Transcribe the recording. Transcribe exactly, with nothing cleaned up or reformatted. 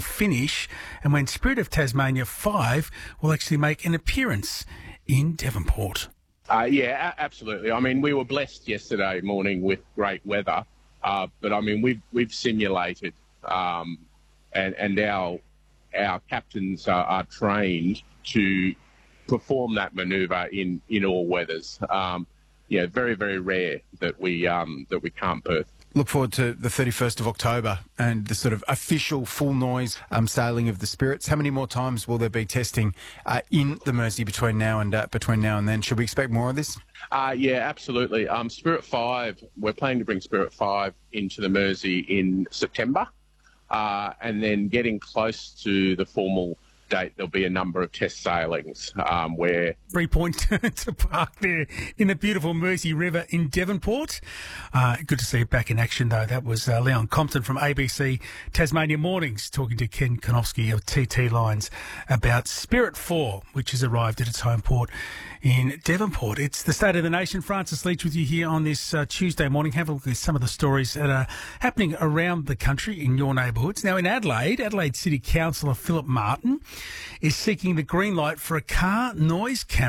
will finish and when Spirit of Tasmania five will actually make an appearance in Devonport. Uh, yeah, a- absolutely. I mean, we were blessed yesterday morning with great weather, uh, but I mean, we've we've simulated, um, and and our our captains are, are trained to perform that manoeuvre in, in all weathers. Um, yeah, very very rare that we um, that we can't berth. Look forward to the thirty-first of October and the sort of official full noise um, sailing of the Spirits. How many more times will there be testing uh, in the Mersey between now and uh, between now and then? Should we expect more of this? Uh, yeah, absolutely. Um, Spirit five, we're planning to bring Spirit five into the Mersey in September, uh, and then getting close to the formal date, there'll be a number of test sailings um, where... Three point to park there in the beautiful Mersey River in Devonport. Uh, good to see it back in action, though. That was uh, Leon Compton from A B C Tasmania Mornings talking to Ken Konofsky of T T Lines about Spirit four, which has arrived at its home port in Devonport. It's the State of the Nation. Francis Leach with you here on this uh, Tuesday morning. Have a look at some of the stories that are happening around the country in your neighbourhoods. Now, in Adelaide, Adelaide City Councillor Philip Martin is seeking the green light for a car noise camera